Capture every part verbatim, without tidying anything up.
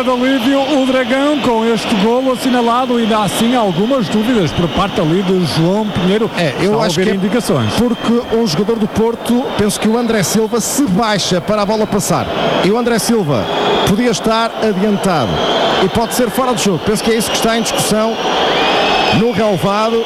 Pedro Olívio, o Dragão com este golo assinalado, e dá assim algumas dúvidas por parte ali de João Pinheiro. É, eu acho que é indicações. Porque um jogador do Porto, penso que o André Silva se baixa para a bola passar, e o André Silva podia estar adiantado e pode ser fora de jogo. Penso que é isso que está em discussão no relvado,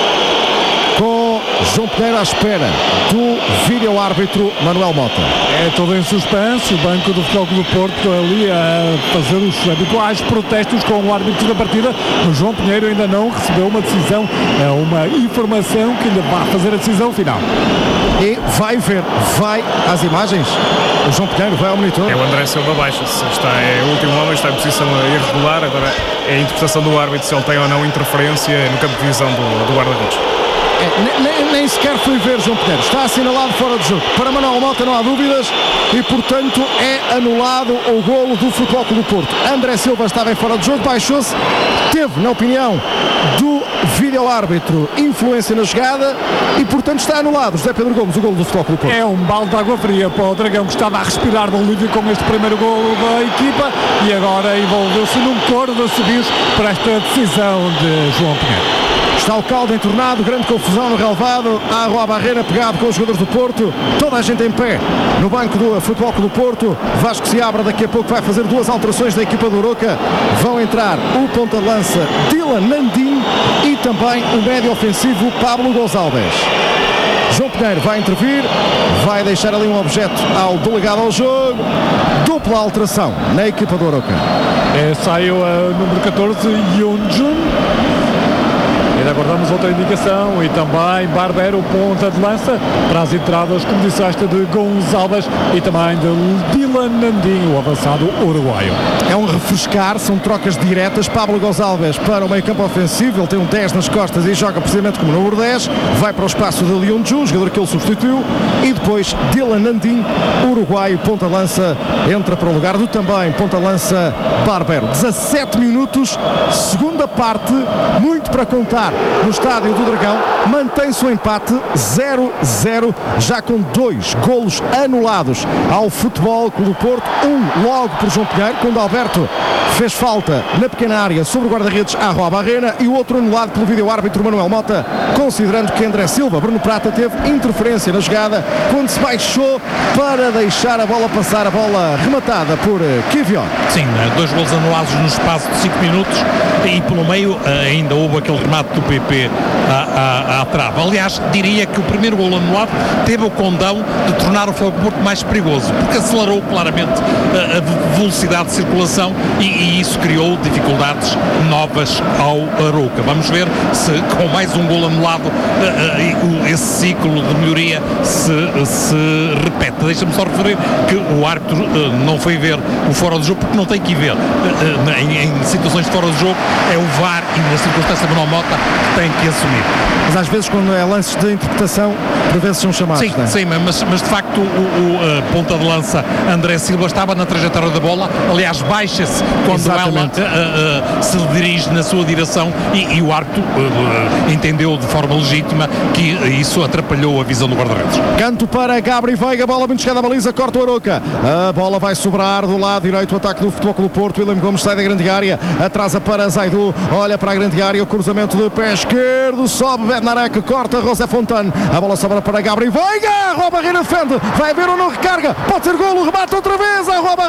com João Pinheiro à espera do vídeo-árbitro Manuel Mota. É todo em suspense, o banco do Futebol Clube do Porto ali a fazer os habituais protestos com o árbitro da partida, mas João Pinheiro ainda não recebeu uma decisão, é uma informação que ainda vai fazer a decisão final. E vai ver, vai às imagens, o João Pinheiro vai ao monitor. É o André Silva baixa-se, está, é o último homem, está em posição irregular, agora é a interpretação do árbitro se ele tem ou não interferência no campo de visão do, do guarda-redes. É, nem, nem sequer fui ver João Pinheiro, está assinalado fora de jogo. Para Manuel Mota não há dúvidas e, portanto, é anulado o golo do Futebol Clube do Porto. André Silva estava em fora de jogo, baixou-se, teve, na opinião do vídeo-árbitro, influência na jogada e, portanto, está anulado. José Pedro Gomes, o golo do Futebol Clube do Porto. É um balde de água fria para o Dragão, que estava a respirar do Olívio com este primeiro golo da equipa e agora envolveu-se num coro de assobios para esta decisão de João Pinheiro. Está o caldo entornado, grande confusão no relvado, há Rua Barreira pegado com os jogadores do Porto, toda a gente em pé no banco do Futebol Clube do Porto. Vasco se abre, daqui a pouco vai fazer duas alterações da equipa do Oroca. Vão entrar o ponta de lança Dylan Nandim e também o médio ofensivo Pablo Gonçalves. João Pinheiro vai intervir, vai deixar ali um objeto ao delegado ao jogo. Dupla alteração na equipa do Oroca. É, saiu o número catorze, Yunjun. Ainda aguardamos outra indicação e também Barbero, ponta de lança, para as entradas, como disseste, de Gonçalves e também de Dylan Nandim, o avançado uruguaio. É um refrescar, são trocas diretas. Pablo Gonçalves para o meio campo ofensivo, ele tem um dez nas costas e joga precisamente como número dez, vai para o espaço de Leon Ju, jogador que ele substituiu, e depois Dylan Nandim, uruguaio, ponta de lança, entra para o lugar do também ponta de lança Barbero. dezassete minutos, segunda parte, muito para contar no estádio do Dragão, mantém-se o empate zero zero, já com dois golos anulados ao Futebol Clube do Porto, um logo por João Pinheiro, quando Alberto fez falta na pequena área sobre o guarda-redes à Rua Barreira, e o outro anulado pelo vídeo-árbitro Manuel Mota, considerando que André Silva, Bruno Prata, teve interferência na jogada quando se baixou para deixar a bola passar, a bola rematada por Kivior. Sim, dois golos anulados no espaço de cinco minutos e pelo meio ainda houve aquele remate do P P à, à, à trave. Aliás, diria que o primeiro golo anulado teve o condão de tornar o Futebol Porto mais perigoso, porque acelerou claramente a, a velocidade de circulação e, e isso criou dificuldades novas ao Arouca. Vamos ver se com mais um golo anulado uh, uh, esse ciclo de melhoria se, se repete. Deixa-me só referir que o árbitro uh, não foi ver o fora do jogo porque não tem que ir ver. Uh, uh, em, em situações de fora do jogo é o V A R e na circunstância de Manuel Mota que tem que assumir. Mas às vezes quando é lances de interpretação, por vezes são chamados. Sim, não é? sim, mas, mas de facto o, o uh, ponta de lança André Silva estava na trajetória da bola, aliás baixa-se quando Exatamente. ela uh, uh, se dirige na sua direção e, e o árbitro uh, uh, entendeu de forma legítima que isso atrapalhou a visão do guarda-redes. Canto para Gabri Veiga, bola muito chegada à baliza, corta o Arouca. A bola vai sobrar do lado direito, o ataque do Futebol Clube do Porto. William Gomes sai da grande área, atrasa para Zaidu, olha para a grande área, o cruzamento de pé esquerdo, sobe Bednarek, corta José Fontane, a bola sobra para Gabri Veiga, Rua Barreira defende, vai ver ou não recarga, pode ser golo, remata outra vez a Rua Barreira.